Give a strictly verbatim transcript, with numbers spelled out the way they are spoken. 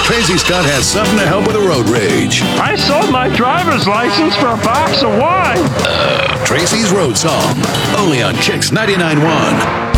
Tracy Scott has something to help with the road rage. I sold my driver's license for a box of wine. Uh, Tracy's Road Song, only on Chicks ninety-nine point one.